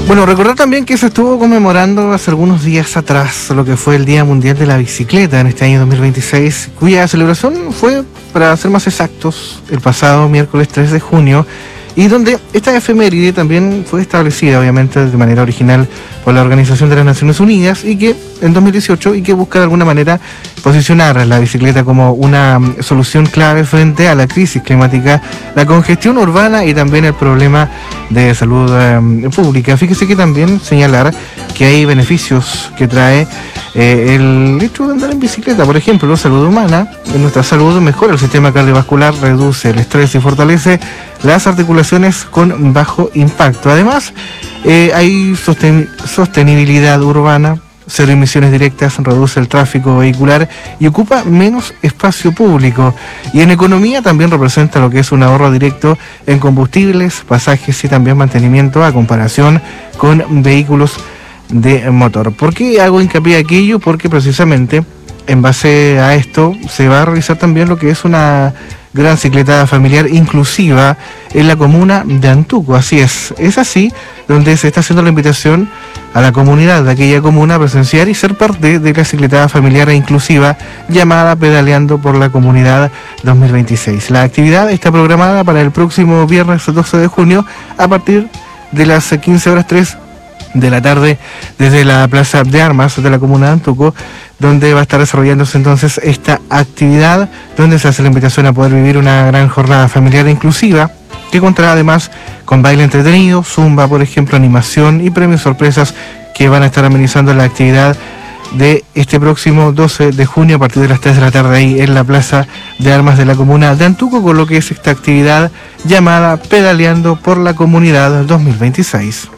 Bueno, recordar también que se estuvo conmemorando hace algunos días atrás lo que fue el Día Mundial de la Bicicleta en este año 2026, cuya celebración fue, para ser más exactos, el pasado miércoles 3 de junio, y donde esta efeméride también fue establecida, obviamente, de manera original por la Organización de las Naciones Unidas, y que en 2018, y que busca de alguna manera posicionar la bicicleta como una solución clave frente a la crisis climática, la congestión urbana y también el problema de salud pública. Fíjese que también señalar que hay beneficios que trae el hecho de andar en bicicleta. Por ejemplo, la salud humana, en nuestra salud mejora el sistema cardiovascular, reduce el estrés y fortalece las articulaciones con bajo impacto. Además, hay sostenibilidad urbana, cero emisiones directas, reduce el tráfico vehicular y ocupa menos espacio público. Y en economía también representa lo que es un ahorro directo en combustibles, pasajes y también mantenimiento a comparación con vehículos de motor. ¿Por qué hago hincapié aquello? Porque precisamente en base a esto se va a realizar también lo que es una gran cicletada familiar inclusiva en la comuna de Antuco. Así es así donde se está haciendo la invitación a la comunidad de aquella comuna a presenciar y ser parte de la cicletada familiar e inclusiva llamada Pedaleando por la Comunidad 2026. La actividad está programada para el próximo viernes 12 de junio a partir de las 15:03 de la tarde desde la Plaza de Armas de la comuna de Antuco, donde va a estar desarrollándose entonces esta actividad, donde se hace la invitación a poder vivir una gran jornada familiar e inclusiva, que contará además con baile entretenido, zumba, por ejemplo, animación y premios sorpresas que van a estar amenizando la actividad de este próximo 12 de junio a partir de las 3 de la tarde ahí en la Plaza de Armas de la comuna de Antuco, con lo que es esta actividad llamada Pedaleando por la Comunidad 2026.